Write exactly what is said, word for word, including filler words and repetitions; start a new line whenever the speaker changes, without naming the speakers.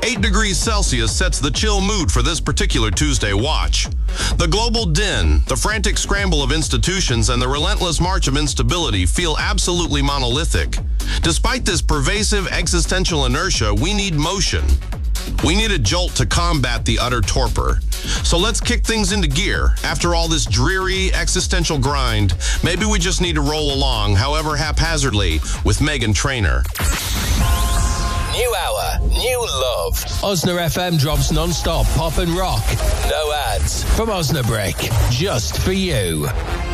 eight degrees Celsius sets the chill mood for this particular Tuesday watch. The global din, the frantic scramble of institutions, and the relentless march of instability feel absolutely monolithic. Despite this pervasive existential inertia, we need motion. We need a jolt to combat the utter torpor. So let's kick things into gear. After all this dreary existential grind, maybe we just need to roll along, however haphazardly, with Meghan Trainor.
New hour, new love. Osna F M drops non-stop pop and rock. No ads. From Osnabrick, just for you.